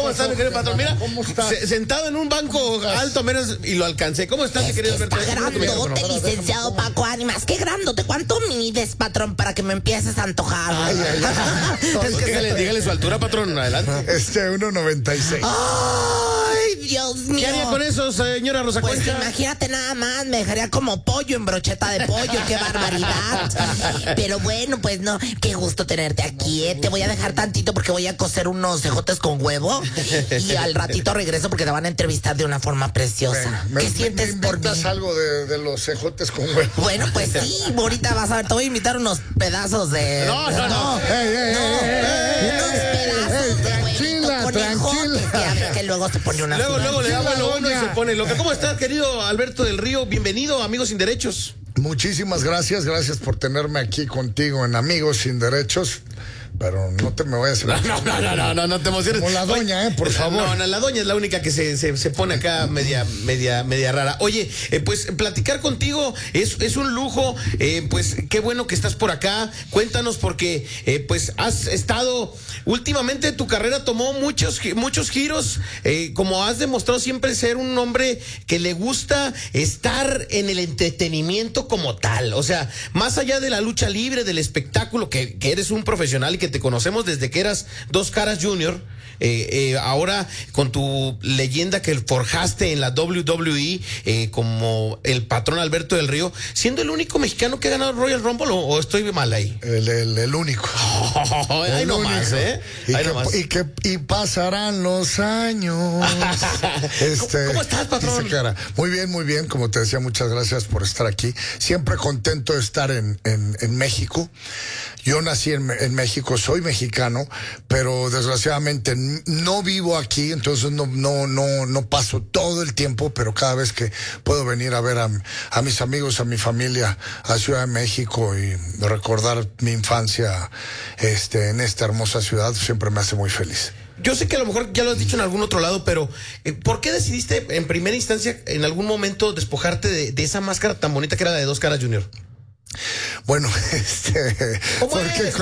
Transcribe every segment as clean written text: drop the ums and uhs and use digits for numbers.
¿Cómo estás, mi querido patrón? Mira, ¿Cómo estás? Sentado en un banco alto menos y lo alcancé. ¿Cómo estás, mi querido Alberto? Está grandote, licenciado Paco Ánimas. Qué grandote. ¿Cuánto mides, patrón, para que me empieces a antojar? Es que dígale su altura, patrón. Adelante. 1.96. Ay, Dios mío. ¿Qué haría con eso, señora Rosa Pues Concha? imagínate nada más, me dejaría como pollo en brocheta de pollo, qué barbaridad. Pero bueno, pues no, qué gusto tenerte aquí, ¿eh? Te voy a dejar tantito porque voy a cocer unos cejotes con huevo y al ratito regreso porque te van a entrevistar de una forma preciosa. ¿Qué sientes por mí? ¿Me algo de los cejotes con huevo? Bueno, pues sí, ahorita vas a ver, te voy a invitar unos pedazos de... No. unos pedazos de huevito con ejotes, que a ver que luego se pone una... Luego le da Tranquila, vuelo uno y doña. se pone loca. ¿Cómo estás, querido Alberto del Río? Bienvenido, Amigos Sin Derechos. Muchísimas gracias por tenerme aquí contigo en Amigos Sin Derechos. Pero no te me vayas a... No te emociones. Como la doña, por favor. No, la doña es la única que se pone acá media rara. Oye, pues platicar contigo es un lujo. Pues qué bueno que estás por acá. Cuéntanos porque pues has estado... Últimamente tu carrera tomó muchos giros. Como has demostrado siempre ser un hombre que le gusta estar en el entretenimiento como tal. O sea, más allá de la lucha libre, del espectáculo, que eres un profesional y que te conocemos desde que eras Dos Caras Junior, ahora con tu leyenda que forjaste en la WWE como el patrón Alberto del Río, siendo el único mexicano que ha ganado Royal Rumble, o estoy mal ahí. El único. Ahí nomás, ¿eh? Y pasarán los años. ¿Cómo estás, patrón? Muy bien, como te decía, muchas gracias por estar aquí. Siempre contento de estar en México. Yo nací en México, soy mexicano, pero desgraciadamente no vivo aquí, entonces no paso todo el tiempo, pero cada vez que puedo venir a ver a mis amigos, a mi familia, a Ciudad de México y recordar mi infancia en esta hermosa ciudad, siempre me hace muy feliz. Yo sé que a lo mejor ya lo has dicho en algún otro lado, pero ¿por qué decidiste en primera instancia en algún momento despojarte de esa máscara tan bonita que era la de Dos Caras Junior? Bueno, porque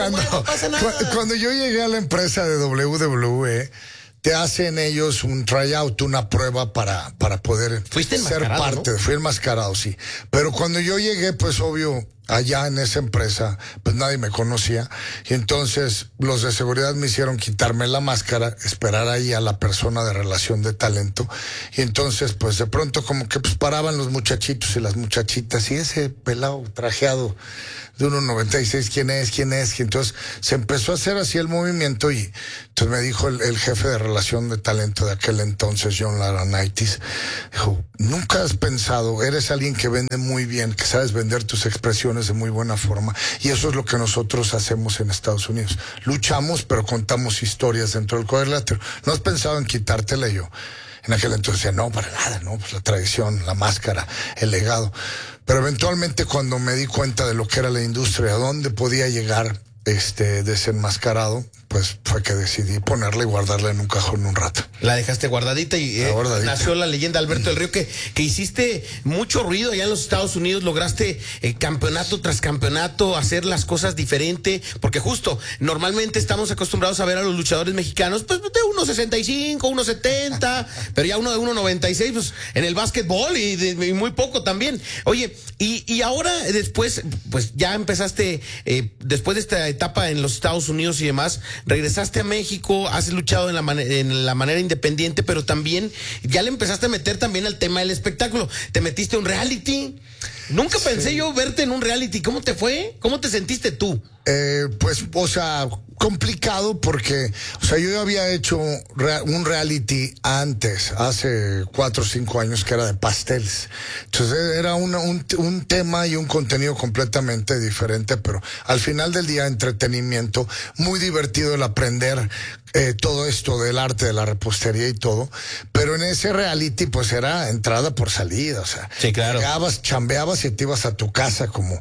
cuando yo llegué a la empresa de WWE, te hacen ellos un tryout, una prueba para poder ser parte. ¿No? Fui enmascarado, sí. Pero cuando yo llegué, pues obvio, allá en esa empresa, pues nadie me conocía. Y entonces los de seguridad me hicieron quitarme la máscara, esperar ahí a la persona de relación de talento. Y entonces, pues de pronto como que pues paraban los muchachitos y las muchachitas y ese pelado trajeado de 1.96, ¿quién es? Y entonces se empezó a hacer así el movimiento y entonces me dijo el jefe de relación de talento de aquel entonces, John Laurinaitis, dijo, nunca has pensado, eres alguien que vende muy bien, que sabes vender tus expresiones de muy buena forma, y eso es lo que nosotros hacemos en Estados Unidos. Luchamos, pero contamos historias dentro del cuadrilátero. ¿No has pensado en quitártela? Y yo en aquel entonces decía, no, para nada, no, pues la tradición, la máscara, el legado. Pero eventualmente cuando me di cuenta de lo que era la industria, a dónde podía llegar desenmascarado, pues fue que decidí ponerla y guardarla en un cajón un rato. La dejaste guardadita y nació la leyenda Alberto del Río, que hiciste mucho ruido allá en los Estados Unidos, lograste campeonato tras campeonato, hacer las cosas diferente, porque justo, normalmente estamos acostumbrados a ver a los luchadores mexicanos, pues de 1.65, 1.70, pero ya uno de 1.96, pues en el básquetbol y muy poco también. Oye, y ahora después, pues ya empezaste, después de esta etapa en los Estados Unidos y demás, regresaste a México, has luchado en la manera independiente, pero también ya le empezaste a meter también al tema del espectáculo. Te metiste a un reality. Nunca pensé yo verte en un reality. ¿Cómo te fue? ¿Cómo te sentiste tú? Pues, o sea, complicado porque, o sea, yo ya había hecho un reality antes, hace 4 o 5 años, que era de pasteles. Entonces era un tema y un contenido completamente diferente, pero al final del día entretenimiento, muy divertido el aprender todo esto del arte de la repostería y todo, pero en ese reality pues era entrada por salida, o sea, sí, claro. Llegabas, chambeabas y te ibas a tu casa como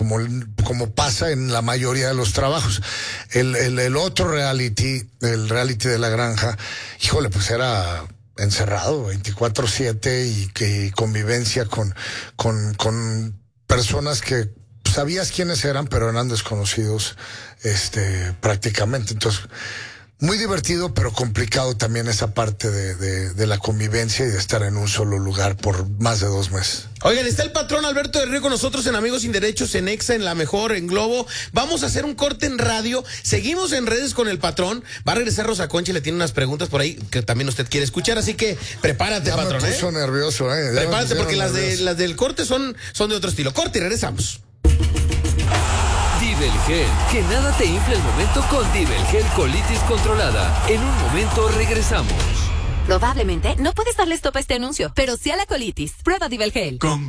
pasa en la mayoría de los trabajos. El otro reality, el reality de la granja, híjole, pues era encerrado 24/7 y convivencia con personas que sabías quiénes eran, pero eran desconocidos prácticamente. Entonces muy divertido, pero complicado también esa parte de la convivencia y de estar en un solo lugar por más de 2 meses. Oigan, está el patrón Alberto del Río con nosotros en Amigos Sin Derechos, en Exa, en La Mejor, en Globo. Vamos a hacer un corte en radio. Seguimos en redes con el patrón. Va a regresar Rosa Concha y le tiene unas preguntas por ahí que también usted quiere escuchar. Así que prepárate, ya patrón. Me puso nervioso, Prepárate porque las del corte son de otro estilo. Corte y regresamos. Divelgel, que nada te infle el momento con Divelgel colitis controlada. En un momento regresamos. Probablemente no puedes darle stop a este anuncio, pero sí a la colitis. Prueba Divelgel.